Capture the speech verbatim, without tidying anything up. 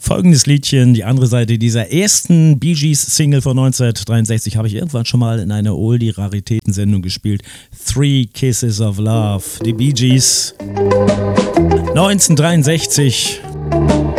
Folgendes Liedchen, die andere Seite dieser ersten Bee Gees-Single von neunzehnhundertdreiundsechzig, habe ich irgendwann schon mal in einer Oldie-Raritäten-Sendung gespielt. Three Kisses of Love, die Bee Gees, neunzehnhundertdreiundsechzig.